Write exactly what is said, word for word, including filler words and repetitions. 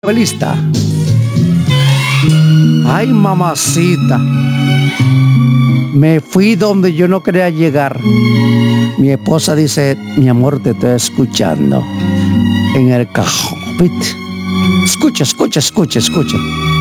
Novelista. Ay, mamacita. Me fui donde yo no quería llegar. Mi esposa dice, mi amor, te estoy escuchando. En el cajón. ¿Viste? Escucha, escucha, escucha, escucha.